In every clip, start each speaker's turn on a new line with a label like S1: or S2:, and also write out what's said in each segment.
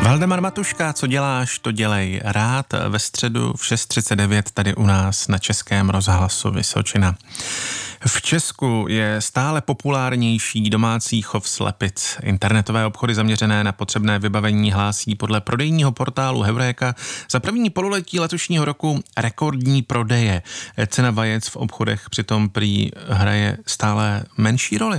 S1: Valdemar Matuška, co děláš, to dělej rád, ve středu v 6:39 tady u nás na Českém rozhlasu Vysočina. V Česku je stále populárnější domácí chov slepic. Internetové obchody zaměřené na potřebné vybavení hlásí podle prodejního portálu Heureka za první pololetí letošního roku rekordní prodeje. Cena vajec v obchodech přitom prý hraje stále menší roli.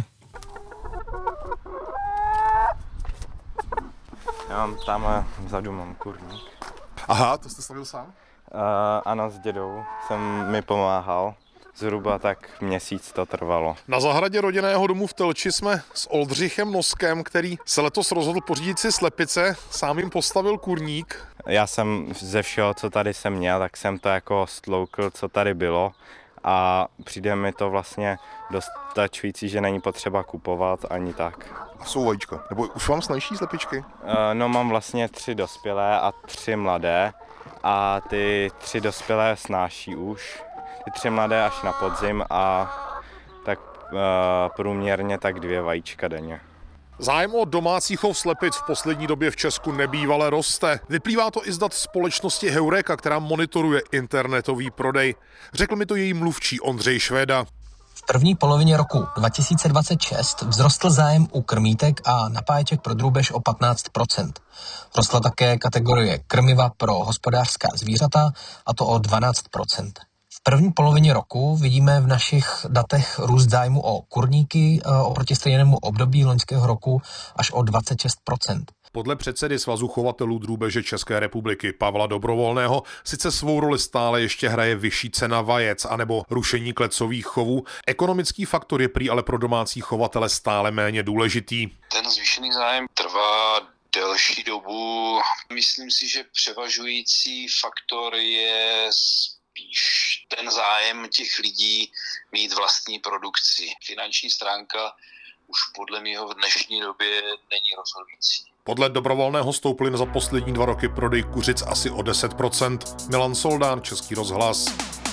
S2: Já mám tamhle vzadu mám kurník.
S3: Aha, to jste slavil sám?
S2: Ano, s dědou jsem mi pomáhal. Zhruba tak měsíc to trvalo.
S3: Na zahradě rodinného domu v Telči jsme s Oldřichem Noskem, který se letos rozhodl pořídit si slepice, sám jim postavil kurník.
S2: Já jsem ze všeho, co tady jsem měl, tak jsem to jako stloukl, co tady bylo. A přijde mi to vlastně dostačující, že není potřeba kupovat ani tak.
S3: A jsou vajíčka? Nebo už vám snaží slepičky?
S2: No mám vlastně 3 dospělé a 3 mladé. A ty 3 dospělé snáší už. Ty 3 mladé až na podzim a tak průměrně tak 2 vajíčka denně.
S3: Zájem o domácí chov slepic v poslední době v Česku nebývale roste. Vyplývá to i z dat společnosti Heureka, která monitoruje internetový prodej. Řekl mi to její mluvčí Ondřej Švéda.
S4: V první polovině roku 2026 vzrostl zájem u krmítek a napáječek pro drůbež o 15%. Rostla také kategorie krmiva pro hospodářská zvířata, a to o 12%. V první polovině roku vidíme v našich datech růst zájmu o kurníky oproti stejnému období loňského roku až o 26%.
S3: Podle předsedy Svazu chovatelů drůbeže České republiky Pavla Dobrovolného sice svou roli stále ještě hraje vyšší cena vajec anebo rušení klecových chovů. Ekonomický faktor je prý ale pro domácí chovatele stále méně důležitý.
S5: Ten zvýšený zájem trvá delší dobu. Myslím si, že převažující faktor je spíš ten zájem těch lidí mít vlastní produkci. Finanční stránka už podle mého v dnešní době není rozhodující.
S3: Podle Dobrovolného stoupl za poslední 2 roky prodej kuřic asi o 10%. Milan Soldán, Český rozhlas.